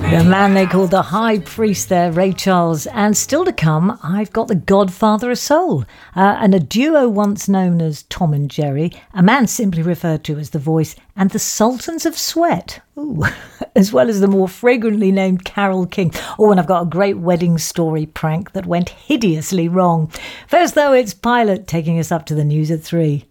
The man they called the High Priest there, Ray Charles. And still to come, I've got the Godfather of Soul, and a duo once known as Tom and Jerry, a man simply referred to as The Voice, and the Sultans of Sweat. Ooh. As well as the more fragrantly named Carole King. Oh, and I've got a great wedding story prank that went hideously wrong. First, though, it's Pilot taking us up to the news at 3.